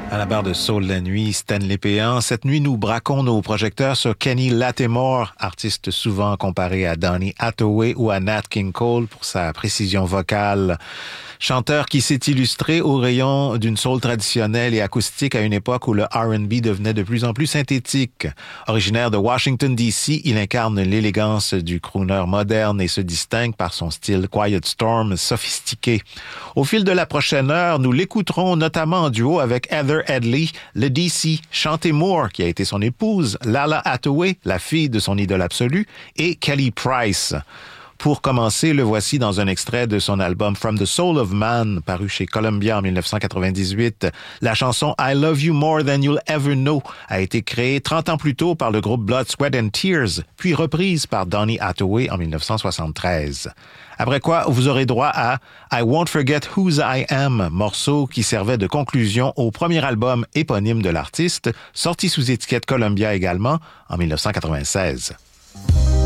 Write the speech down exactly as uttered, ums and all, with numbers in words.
À la barre de Soul la nuit, Stanley Péan. Cette nuit, nous braquons nos projecteurs sur Kenny Lattimore, artiste souvent comparé à Donny Hathaway ou à Nat King Cole pour sa précision vocale. Chanteur qui s'est illustré au rayon d'une soul traditionnelle et acoustique à une époque où le R and B devenait de plus en plus synthétique. Originaire de Washington, D C, il incarne l'élégance du crooner moderne et se distingue par son style Quiet Storm sophistiqué. Au fil de la prochaine heure, nous l'écouterons notamment en duo avec Heather Headley, le D C, Chanté Moore, qui a été son épouse, Lala Hathaway, la fille de son idole absolue, et Kelly Price. Pour commencer, le voici dans un extrait de son album From the Soul of Man, paru chez Columbia en dix-neuf cent quatre-vingt-dix-huit. La chanson I Love You More Than You'll Ever Know a été créée trente ans plus tôt par le groupe Blood, Sweat and Tears, puis reprise par Donny Hathaway en dix-neuf cent soixante-treize. Après quoi, vous aurez droit à I Won't Forget Whose I Am, morceau qui servait de conclusion au premier album éponyme de l'artiste, sorti sous étiquette Columbia également en dix-neuf cent quatre-vingt-seize.